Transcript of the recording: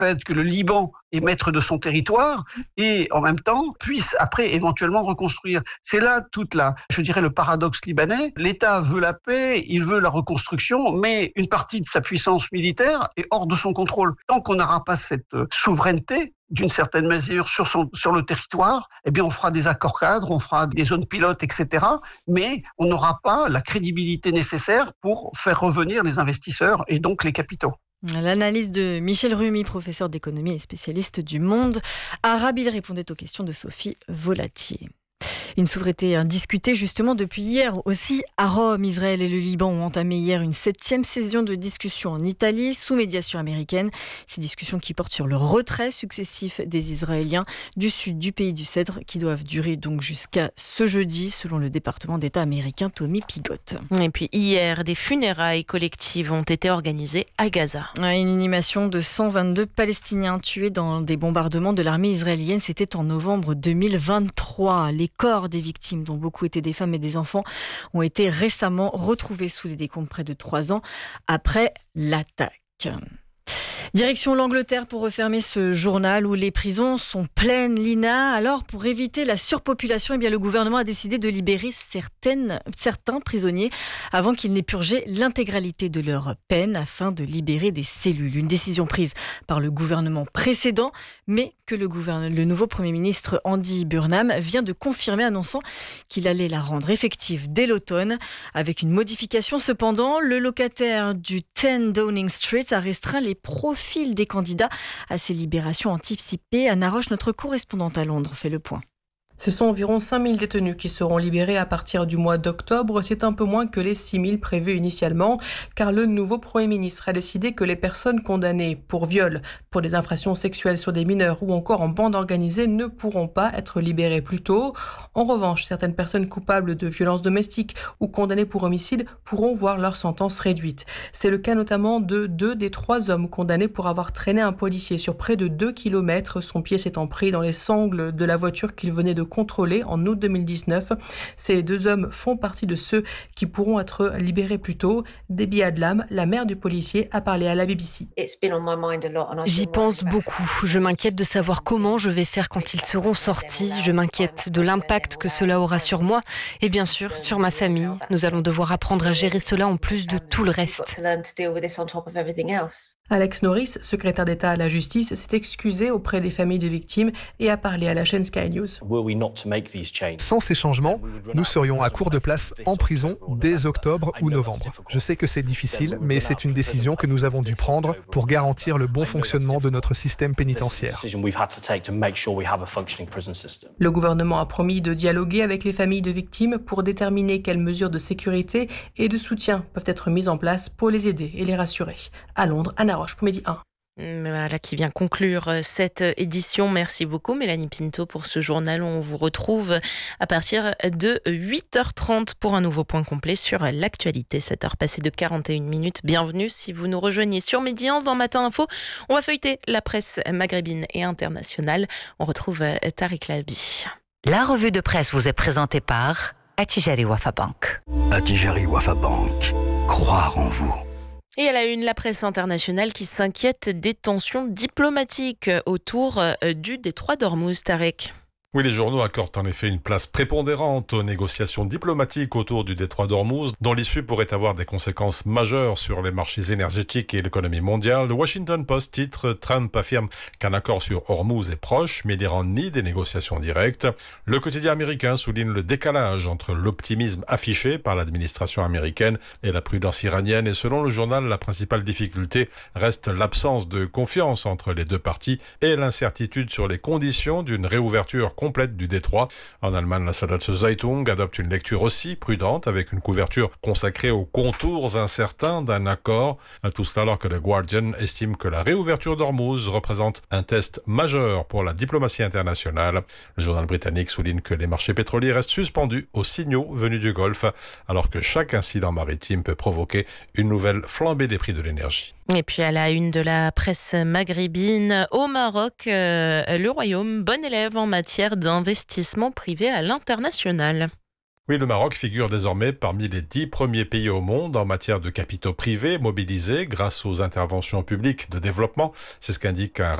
fait que le Liban est maître de son territoire et en même temps puisse après éventuellement reconstruire. C'est là le paradoxe libanais. L'État veut la paix, il veut la reconstruction, mais une partie de sa puissance militaire est hors de son contrôle. Tant qu'on n'aura pas cette souveraineté, d'une certaine mesure, sur le territoire, eh bien, on fera des accords cadres, on fera des zones pilotes, etc. Mais on n'aura pas la crédibilité nécessaire pour faire revenir les investisseurs et donc les capitaux. L'analyse de Michel Rumi, professeur d'économie et spécialiste du monde arabe. Il répondait aux questions de Sophie Volatier. Une souveraineté indiscutée justement depuis hier aussi à Rome. Israël et le Liban ont entamé hier une 7e session de discussion en Italie sous médiation américaine. Ces discussions qui portent sur le retrait successif des Israéliens du sud du pays du Cèdre qui doivent durer donc jusqu'à ce jeudi selon le département d'État américain Tommy Pigott. Et puis hier, des funérailles collectives ont été organisées à Gaza. Une inhumation de 122 Palestiniens tués dans des bombardements de l'armée israélienne. C'était en novembre 2023. Les corps des victimes, dont beaucoup étaient des femmes et des enfants, ont été récemment retrouvés sous des décombres près de 3 ans après l'attaque. Direction l'Angleterre pour refermer ce journal où les prisons sont pleines, Lina. Alors, pour éviter la surpopulation, le gouvernement a décidé de libérer certains prisonniers avant qu'ils n'aient purgé l'intégralité de leur peine afin de libérer des cellules. Une décision prise par le gouvernement précédent, mais que le nouveau Premier ministre Andy Burnham vient de confirmer, annonçant qu'il allait la rendre effective dès l'automne. Avec une modification cependant, le locataire du 10 Downing Street a restreint les profils des candidats à ces libérations anticipées. Anna Roche, notre correspondante à Londres, fait le point. Ce sont environ 5000 détenus qui seront libérés à partir du mois d'octobre. C'est un peu moins que les 6000 prévus initialement, car le nouveau Premier ministre a décidé que les personnes condamnées pour viol, pour des infractions sexuelles sur des mineurs ou encore en bande organisée ne pourront pas être libérées plus tôt. En revanche, certaines personnes coupables de violences domestiques ou condamnées pour homicide pourront voir leur sentence réduite. C'est le cas notamment de 2 des 3 hommes condamnés pour avoir traîné un policier sur près de 2 kilomètres, son pied s'étant pris dans les sangles de la voiture qu'il venait de contrôlés en août 2019. Ces 2 hommes font partie de ceux qui pourront être libérés plus tôt. Debbie Adlam, la mère du policier, a parlé à la BBC. J'y pense beaucoup. Je m'inquiète de savoir comment je vais faire quand ils seront sortis. Je m'inquiète de l'impact que cela aura sur moi et bien sûr sur ma famille. Nous allons devoir apprendre à gérer cela en plus de tout le reste. Alex Norris, secrétaire d'État à la justice, s'est excusé auprès des familles de victimes et a parlé à la chaîne Sky News. Sans ces changements, nous serions à court de place en prison dès octobre ou novembre. Je sais que c'est difficile, mais c'est une décision que nous avons dû prendre pour garantir le bon fonctionnement de notre système pénitentiaire. Le gouvernement a promis de dialoguer avec les familles de victimes pour déterminer quelles mesures de sécurité et de soutien peuvent être mises en place pour les aider et les rassurer. À Londres, Anna Roche pour Midi 1. Voilà qui vient conclure cette édition. Merci beaucoup Mélanie Pinto pour ce journal. On vous retrouve à partir de 8h30 pour un nouveau point complet sur l'actualité. 7h passées de 41 minutes. Bienvenue si vous nous rejoignez sur Midi 1 dans Matin Info. On va feuilleter la presse maghrébine et internationale. On retrouve Tariq Labi. La revue de presse vous est présentée par Attijari Wafa Bank. Attijari Wafa Bank. Croire en vous. Et à la une, la presse internationale qui s'inquiète des tensions diplomatiques autour du détroit d'Ormuz, Tarek. Oui, les journaux accordent en effet une place prépondérante aux négociations diplomatiques autour du détroit d'Ormuz, dont l'issue pourrait avoir des conséquences majeures sur les marchés énergétiques et l'économie mondiale. Le Washington Post titre « Trump affirme qu'un accord sur Ormuz est proche, mais l'Iran nie des négociations directes ». Le quotidien américain souligne le décalage entre l'optimisme affiché par l'administration américaine et la prudence iranienne. Et selon le journal, la principale difficulté reste l'absence de confiance entre les deux parties et l'incertitude sur les conditions d'une réouverture complète du détroit. En Allemagne, la Süddeutsche Zeitung adopte une lecture aussi prudente avec une couverture consacrée aux contours incertains d'un accord. Tout cela alors que le Guardian estime que la réouverture d'Ormuz représente un test majeur pour la diplomatie internationale. Le journal britannique souligne que les marchés pétroliers restent suspendus aux signaux venus du Golfe, alors que chaque incident maritime peut provoquer une nouvelle flambée des prix de l'énergie. Et puis à la une de la presse maghrébine, au Maroc, le royaume, bon élève en matière d'investissement privé à l'international. Oui, le Maroc figure désormais parmi les 10 premiers pays au monde en matière de capitaux privés mobilisés grâce aux interventions publiques de développement. C'est ce qu'indique un